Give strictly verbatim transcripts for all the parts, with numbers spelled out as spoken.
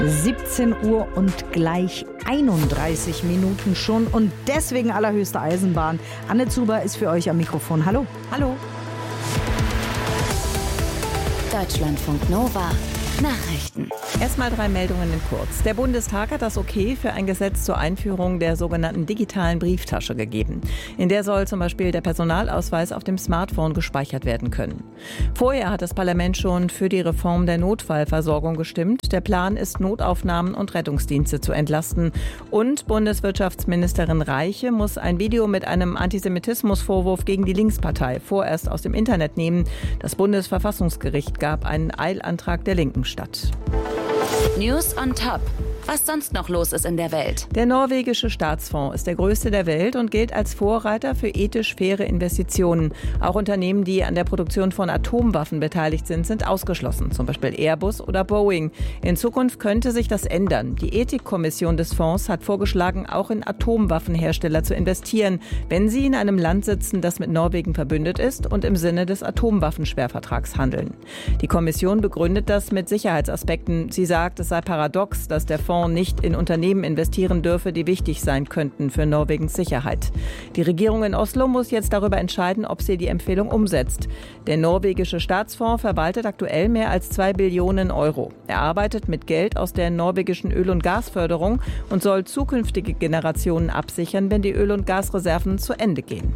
siebzehn Uhr und gleich einunddreißig Minuten schon und deswegen allerhöchste Eisenbahn. Anne Zuber ist für euch am Mikrofon. Hallo. Hallo. Deutschlandfunk Nova. Nachrichten. Erstmal drei Meldungen in kurz. Der Bundestag hat das Okay für ein Gesetz zur Einführung der sogenannten digitalen Brieftasche gegeben. In der soll zum Beispiel der Personalausweis auf dem Smartphone gespeichert werden können. Vorher hat das Parlament schon für die Reform der Notfallversorgung gestimmt. Der Plan ist, Notaufnahmen und Rettungsdienste zu entlasten. Und Bundeswirtschaftsministerin Reiche muss ein Video mit einem Antisemitismusvorwurf gegen die Linkspartei vorerst aus dem Internet nehmen. Das Bundesverfassungsgericht gab einen Eilantrag der Linken statt. News on Top. Was sonst noch los ist in der Welt. Der norwegische Staatsfonds ist der größte der Welt und gilt als Vorreiter für ethisch faire Investitionen. Auch Unternehmen, die an der Produktion von Atomwaffen beteiligt sind, sind ausgeschlossen, zum Beispiel Airbus oder Boeing. In Zukunft könnte sich das ändern. Die Ethikkommission des Fonds hat vorgeschlagen, auch in Atomwaffenhersteller zu investieren, wenn sie in einem Land sitzen, das mit Norwegen verbündet ist und im Sinne des Atomwaffensperrvertrags handeln. Die Kommission begründet das mit Sicherheitsaspekten. Sie sagt, es sei paradox, dass der Fonds nicht in Unternehmen investieren dürfe, die wichtig sein könnten für Norwegens Sicherheit. Die Regierung in Oslo muss jetzt darüber entscheiden, ob sie die Empfehlung umsetzt. Der norwegische Staatsfonds verwaltet aktuell mehr als zwei Billionen Euro. Er arbeitet mit Geld aus der norwegischen Öl- und Gasförderung und soll zukünftige Generationen absichern, wenn die Öl- und Gasreserven zu Ende gehen.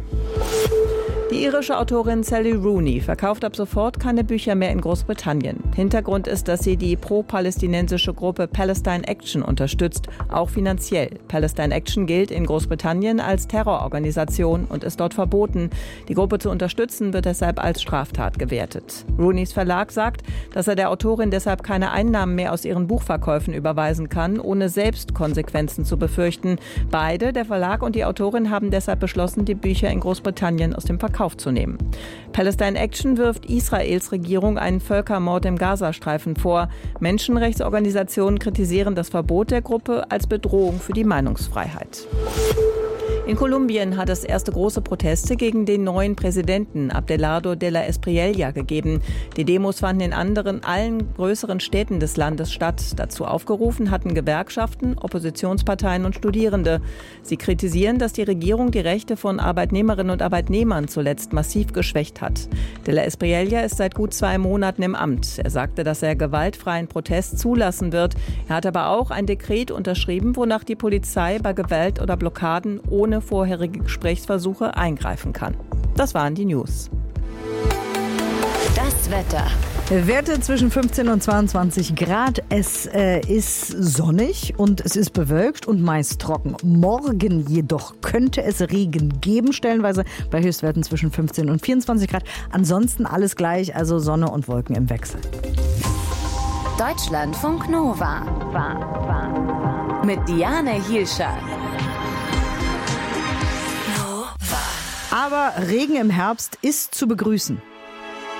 Die irische Autorin Sally Rooney verkauft ab sofort keine Bücher mehr in Großbritannien. Hintergrund ist, dass sie die pro-palästinensische Gruppe Palestine Action unterstützt, auch finanziell. Palestine Action gilt in Großbritannien als Terrororganisation und ist dort verboten. Die Gruppe zu unterstützen wird deshalb als Straftat gewertet. Rooneys Verlag sagt, dass er der Autorin deshalb keine Einnahmen mehr aus ihren Buchverkäufen überweisen kann, ohne selbst Konsequenzen zu befürchten. Beide, der Verlag und die Autorin, haben deshalb beschlossen, die Bücher in Großbritannien aus dem Verkauf aufzunehmen. Palestine Action wirft Israels Regierung einen Völkermord im Gazastreifen vor. Menschenrechtsorganisationen kritisieren das Verbot der Gruppe als Bedrohung für die Meinungsfreiheit. In Kolumbien hat es erste große Proteste gegen den neuen Präsidenten Abelardo de la Espriella gegeben. Die Demos fanden in anderen, allen größeren Städten des Landes statt. Dazu aufgerufen hatten Gewerkschaften, Oppositionsparteien und Studierende. Sie kritisieren, dass die Regierung die Rechte von Arbeitnehmerinnen und Arbeitnehmern zuletzt massiv geschwächt hat. De la Espriella ist seit gut zwei Monaten im Amt. Er sagte, dass er gewaltfreien Protest zulassen wird. Er hat aber auch ein Dekret unterschrieben, wonach die Polizei bei Gewalt oder Blockaden ohne vorherige Gesprächsversuche eingreifen kann. Das waren die News. Das Wetter. Werte zwischen fünfzehn und zweiundzwanzig Grad. Es äh, ist sonnig und es ist bewölkt und meist trocken. Morgen jedoch könnte es Regen geben, stellenweise bei Höchstwerten zwischen fünfzehn und vierundzwanzig Grad. Ansonsten alles gleich, also Sonne und Wolken im Wechsel. Deutschlandfunk Nova. War, war. Mit Diane Hielscher. Aber Regen im Herbst ist zu begrüßen.